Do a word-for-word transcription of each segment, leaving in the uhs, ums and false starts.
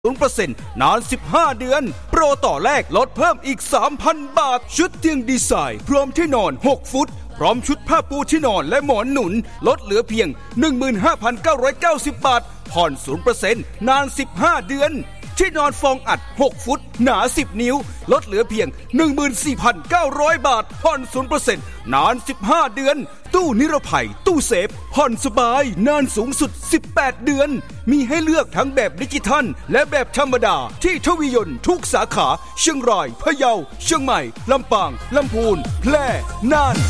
ศูนย์เปอร์เซ็นต์ นานสิบห้าเดือนโปรต่อแรกลดเพิ่มอีก สามพัน บาทชุดเตียงดีไซน์พร้อมที่นอนหกฟุตพร้อมชุดผ้าปูที่นอนและหมอนหนุนลดเหลือเพียง หนึ่งหมื่นห้าพันเก้าร้อยเก้าสิบ บาทผ่อน ศูนย์เปอร์เซ็นต์ นานสิบห้าเดือนที่นอนฟองอัดหกฟุตหนาสิบนิ้วลดเหลือเพียง หนึ่งหมื่นสี่พันเก้าร้อย บาทผ่อน ศูนย์เปอร์เซ็นต์ นานสิบห้าเดือนตู้นิรภัยตู้เซฟผ่อนสบายนานสูงสุดสิบแปดเดือนมีให้เลือกทั้งแบบดิจิทัลและแบบธรรมดาที่ทวียนต์ทุกสาขาเชียงรายพะเยาเชียงใหม่ลำปางลำพูนแพร่น่าน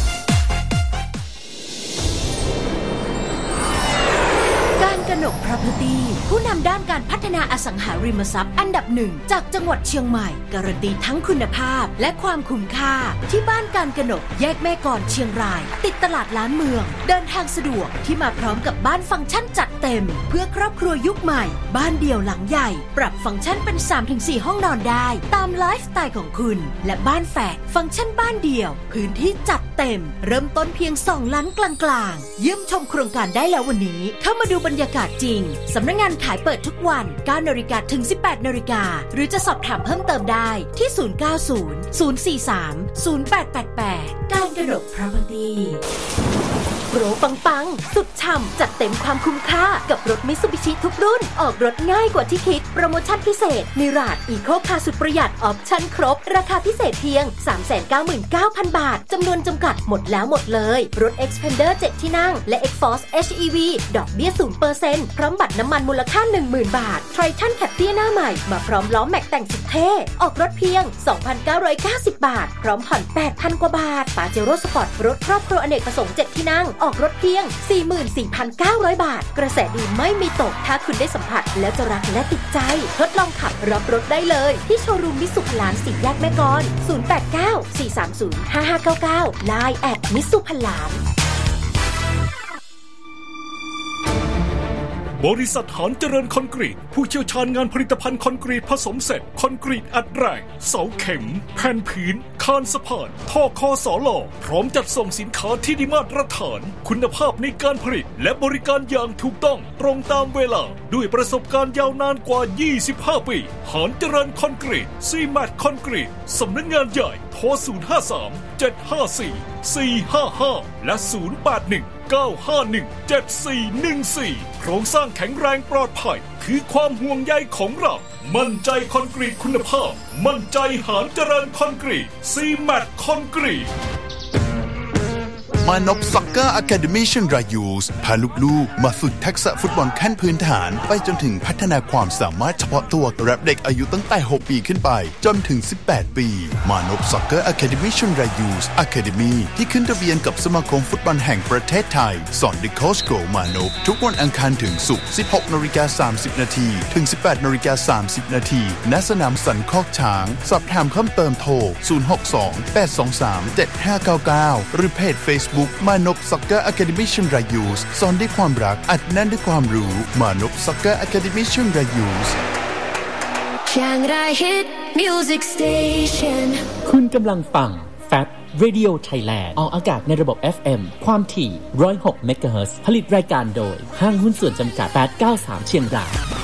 กนก Property ผู้นำด้านการพัฒนาอสังหาริมทรัพย์อันดับหนึ่งจากจังหวัดเชียงใหม่การันตีทั้งคุณภาพและความคุ้มค่าที่บ้านการกนกแยกแม่กลเชียงรายติดตลาดล้านเมืองเดินทางสะดวกที่มาพร้อมกับบ้านฟังก์ชันจัดเต็มเพื่อครอบครัวยุคใหม่บ้านเดี่ยวหลังใหญ่ปรับฟังก์ชันเป็น สามถึงสี่ ห้องนอนได้ตามไลฟ์สไตล์ของคุณและบ้านแฝดฟังก์ชันบ้านเดี่ยวพื้นที่จัดเต็มเริ่มต้นเพียงสองล้านกลางๆเยี่ยมชมโครงการได้แล้ววันนี้เข้ามาดูบรรยากาศจริงสำนักงานขายเปิดทุกวัน เก้านาฬิกา ถึง สิบแปดนาฬิกา หรือจะสอบถามเพิ่มเติมได้ที่ ศูนย์ เก้า ศูนย์ ศูนย์ สี่ สาม ศูนย์ แปด แปด แปด การกนก Propertyโปรปังๆสุดฉ่ำจัดเต็มความคุ้มค่ากับรถ Mitsubishi ทุกรุ่นออกรถง่ายกว่าที่คิดโปรโมชั่นพิเศษ Mirage Eco Car สุดประหยัดออปชั่นครบราคาพิเศษเพียง สามแสนเก้าหมื่นเก้าพัน บาทจำนวนจำกัดหมดแล้วหมดเลยรถ Xpander เจ็ดที่นั่งและ Xforce เอช อี วี ดอกเบี้ย ศูนย์เปอร์เซ็นต์ พร้อมบัตรน้ำมันมูลค่า หนึ่งหมื่น บาท Triton Captur หน้าใหม่มาพร้อมล้อแม็กแต่งสุดเท่ออกรถเพียง สองพันเก้าร้อยเก้าสิบ บาทพร้อมผ่อน แปดพัน กว่าบาท Pajero Sport รถครอบครัวอเนกประสงค์เจ็ดที่นั่งออกรถเพียง สี่หมื่นสี่พันเก้าร้อย บาทกระแสดีไม่มีตกถ้าคุณได้สัมผัสแล้วจะรักและติดใจทดลองขับรับรถได้เลยที่โชว์รูมมิตซูพลานสี่แยกแม่กลศูนย์ แปด เก้า สี่ สาม ศูนย์ ห้า ห้า เก้า เก้า ไลน์ แอท มิตซูพลานบริษัทหานเจริญคอนกรีตผู้เชี่ยวชาญงานผลิตภัณฑ์คอนกรีตผสมเสร็จคอนกรีตอัดแรงเสาเข็มแผ่นผืนคานสะพานท่อคอสอหล่อพร้อมจัดส่งสินค้าที่ได้มาตรฐานคุณภาพในการผลิตและบริการอย่างถูกต้องตรงตามเวลาด้วยประสบการณ์ยาวนานกว่ายี่สิบห้าปีหานเจริญคอนกรีตซีแมทคอนกรีตสำนักงานใหญ่โทรศูนย์ ห้า สาม เจ็ด ห้า สี่ สี่ ห้า ห้าและศูนย์ แปด หนึ่ง เก้า ห้า หนึ่ง เจ็ด สี่ หนึ่ง สี่โครงสร้างแข็งแรงปลอดภัยคือความห่วงใยของเรามั่นใจคอนกรีตคุณภาพมั่นใจหานเจริญคอนกรีตซีแมทคอนกรีตมานพซ็อกเกอร์อะคาเดมี่เชียงรายยูสพาลูกๆมาฝึกทักษะฟุตบอลขั้นพื้นฐานไปจนถึงพัฒนาความสามารถเฉพาะตัวกับเด็กอายุตั้งแต่หกปีขึ้นไปจนถึงสิบแปดปีมานพซ็อกเกอร์อะคาเดมี่เชียงรายยูสอะคาเดมี่ที่ขึ้นทะเบียนกับสมาคมฟุตบอลแห่งประเทศไทยสอนเด็กโค้ชโกมานพทุกวันอังคารถึงศุกร์ สิบหกนาฬิกาสามสิบนาทีถึง สิบแปดนาฬิกาสามสิบนาทีณสนามสันคอกช้างสอบถามเพิ่มเติมโทรศูนย์ หก สอง แปด สอง สาม เจ็ด ห้า เก้า เก้าหรือเพจ Facebook มานพSoccer Academy เชียงรายยูสสอนด้วยความรักอัดแน่นด้วยความรู้มานพ Soccer Academy เชียงรายยูสเชียงราย Hit Music Station คุณกำลังฟัง แฟบ Radio Thailand ออกอากาศในระบบ เอฟ เอ็ม ความถี่หนึ่งร้อยหกเมกะเฮิรตซ์ผลิตรายการโดยห้างหุ้นส่วนจำกัดแปดเก้าสามเชียงราย